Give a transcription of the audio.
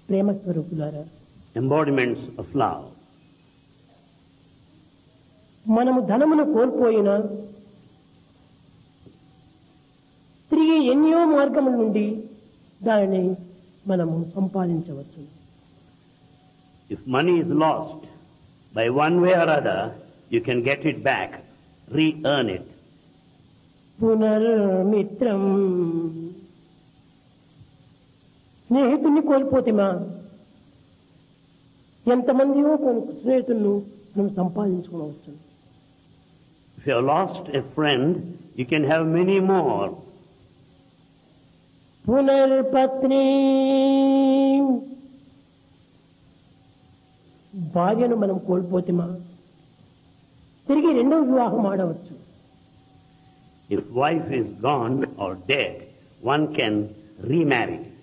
ప్రేమ స్వరూపులారా, embodiments of love. మనము ధనమును కోల్పోయినా తిరిగి ఎన్నో మార్గముల నుండి దానిని మనము సంపాదించవచ్చు. If money is lost, by one way or other, you can get it back, re-earn it. పునర్మిత్రం, స్నేహితుని కోల్పోతేమా ఎంతమందియో స్నేహితులను మనం సంపాదించుకోవచ్చు. If you have lost a friend, you can have many more. పునర్పత్ని, భార్యను మనం కోల్పోతేమా తిరిగి రెండవ వివాహం ఆడవచ్చు. If wife is gone or dead, one can remarry.